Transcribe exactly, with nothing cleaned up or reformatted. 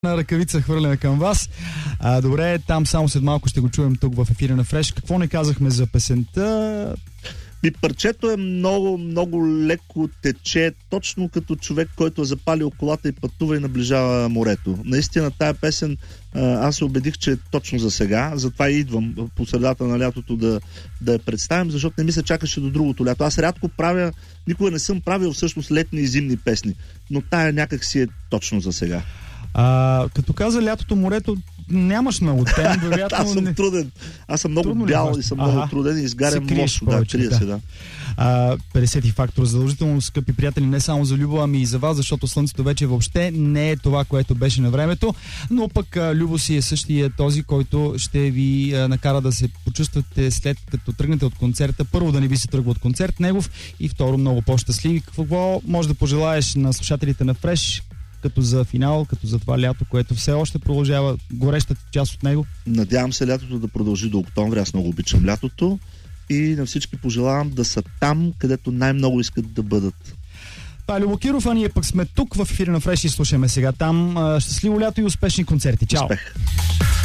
На ръкавица хвърляме към вас. А, добре, там само след малко ще го чуем тук в ефира на Фреш. Какво не казахме за песента? И парчето е много, много леко, тече, точно като човек, който е запалил колата и пътува и наближава морето. Наистина тая песен аз се убедих, че е точно за сега, затова и идвам по средата на лятото да, да я представим, защото не ми се чакаше до другото лято. Аз рядко правя, никога не съм правил всъщност летни и зимни песни, но тая някак си е точно за сега. А, като каза лятото, морето, нямаш много тем, вероятно... Аз съм труден. Аз съм много Трудно бял и съм ага. много труден и изгарям лошо. Да, крия да. се, да. А, петдесети фактор. Задължително, скъпи приятели, не само за Любо, ами и за вас, защото слънцето вече въобще не е това, което беше на времето, но пък а, Любо си е същия този, който ще ви а, накара да се почувствате след като тръгнете от концерта. Първо, да не ви се тръгва от концерт негов и второ, много по-щастливи. Какво може да пожелаеш на слушателите на Фреш, като за финал, като за това лято, което все още продължава, горещата част от него? Надявам се лятото да продължи до октомври, аз много обичам лятото и на всички пожелавам да са там, където най-много искат да бъдат. Това е Любо Киров, а ние пък сме тук в ефира на Фреш и слушаме сега там. Щастливо лято и успешни концерти. Чао! Успех!